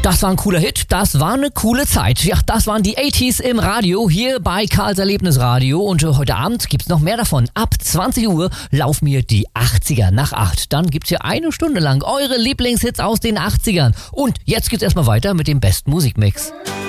Das war ein cooler Hit, das war eine coole Zeit. Ja, das waren die 80s im Radio, hier bei Karls Erlebnisradio. Und heute Abend gibt's noch mehr davon. Ab 20 Uhr laufen mir die 80er nach 8. Dann gibt's hier eine Stunde lang eure Lieblingshits aus den 80ern. Und jetzt geht's erstmal weiter mit dem besten Musikmix.